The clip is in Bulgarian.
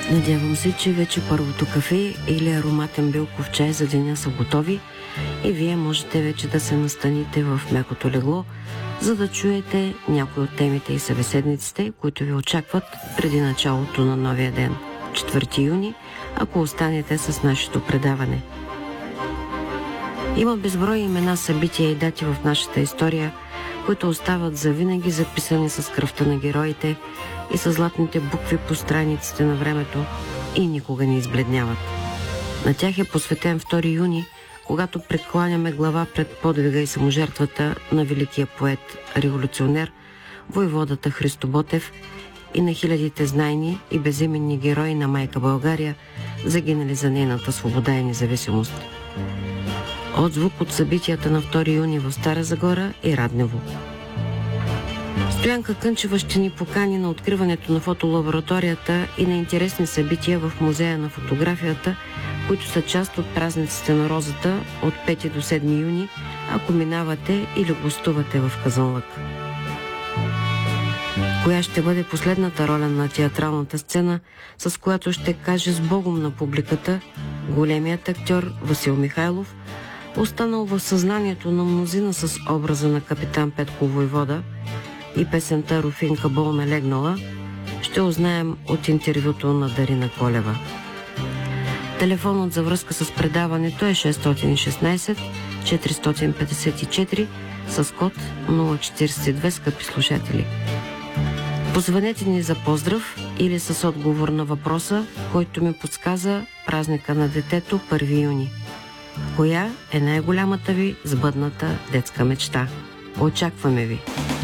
Надявам се, че вече първото кафе или ароматен билков чай за деня са готови и вие можете вече да се настаните в мекото легло, за да чуете някои от темите и събеседниците, които ви очакват преди началото на новия ден, 4 юни, ако останете с нашето предаване. Има безброй имена, събития и дати в нашата история, които остават завинаги записани с кръвта на героите и с златните букви по страниците на времето и никога не избледняват. На тях е посветен 2 юни, когато прекланяме глава пред подвига и саможертвата на великия поет, революционер, войводата Христо Ботев и на хилядите знайни и безименни герои на майка България, загинали за нейната свобода и независимост. Отзвук от събитията на 2 юни в Стара Загора и Раднево. Стоянка Кънчева ще ни покани на откриването на фотолабораторията и на интересни събития в Музея на фотографията, които са част от празниците на розата от 5 до 7 юни, ако минавате или гостувате в Казанлък. Коя ще бъде последната роля на театралната сцена, с която ще каже с Богом на публиката големият актьор Васил Михайлов, останал в съзнанието на мнозина с образа на капитан Петко Войвода и песента Руфинка болна легнала, ще узнаем от интервюто на Дарина Колева. Телефонът за връзка с предаването е 616 454 с код 042, скъпи слушатели. Позвънете ни за поздрав или с отговор на въпроса, който ми подсказа празника на детето 1 юни. Коя е най-голямата ви сбъдната детска мечта? Очакваме ви!